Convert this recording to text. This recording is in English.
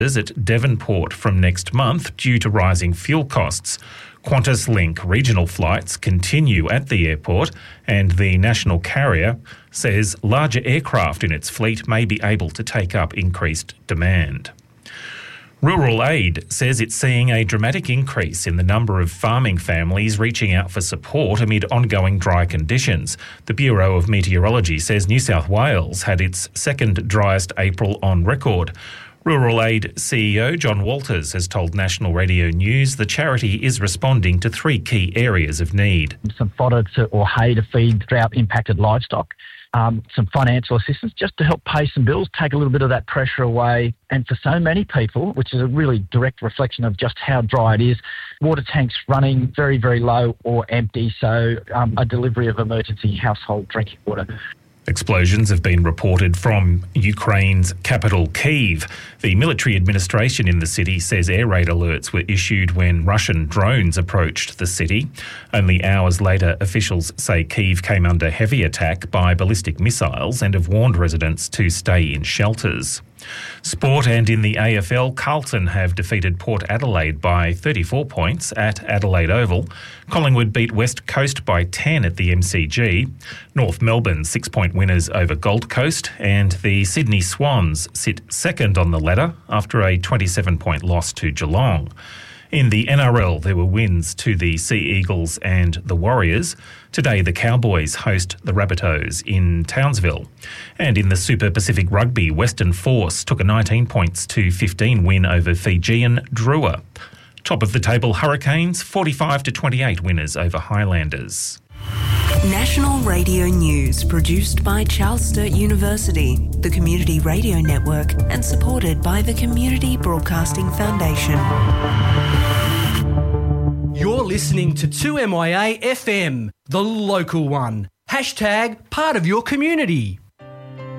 at Devonport from next month due to rising fuel costs. QantasLink regional flights continue at the airport, and the national carrier says larger aircraft in its fleet may be able to take up increased demand. Rural Aid says it's seeing a dramatic increase in the number of farming families reaching out for support amid ongoing dry conditions. The Bureau of Meteorology says New South Wales had its second driest April on record. Rural Aid CEO John Walters has told National Radio News the charity is responding to three key areas of need. Some fodder or hay to feed drought-impacted livestock. Some financial assistance just to help pay some bills, take a little bit of that pressure away. And for so many people, which is a really direct reflection of just how dry it is, water tanks running very, very low or empty, so a delivery of emergency household drinking water. Explosions have been reported from Ukraine's capital, Kyiv. The military administration in the city says air raid alerts were issued when Russian drones approached the city. Only hours later, officials say Kyiv came under heavy attack by ballistic missiles and have warned residents to stay in shelters. Sport, and in the AFL, Carlton have defeated Port Adelaide by 34 points at Adelaide Oval. Collingwood beat West Coast by 10 at the MCG. North Melbourne 6-point winners over Gold Coast, and the Sydney Swans sit second on the ladder after a 27-point loss to Geelong. In the NRL, there were wins to the Sea Eagles and the Warriors. Today, the Cowboys host the Rabbitohs in Townsville. And in the Super Pacific Rugby, Western Force took a 19-15 win over Fijian Drua. Top of the table, Hurricanes, 45-28 winners over Highlanders. National Radio News, produced by Charles Sturt University, the Community Radio Network, and supported by the Community Broadcasting Foundation. You're listening to 2MYA FM, the local one. # part of your community.